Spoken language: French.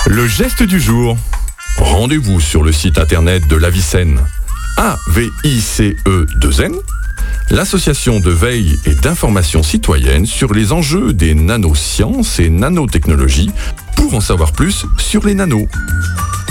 Le geste du jour. Rendez-vous sur le site internet de l'Avicenne, AVICE2N, l'association de veille et d'information citoyenne sur les enjeux des nanosciences et nanotechnologies, pour en savoir plus sur les nanos.